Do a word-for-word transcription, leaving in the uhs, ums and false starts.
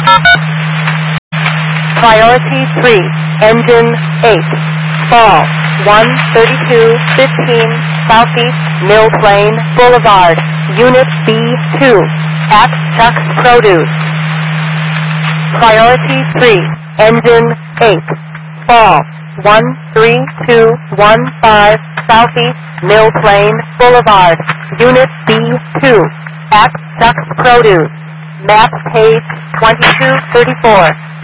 Priority three, engine eight, fall one thirty-two fifteen Southeast Mill Plain Boulevard, Unit B two, at Chuck's Produce. Priority three, engine eight, fall one three two one five Southeast Mill Plain Boulevard, Unit B two, at Chuck's Produce. Map page twenty-two thirty-four.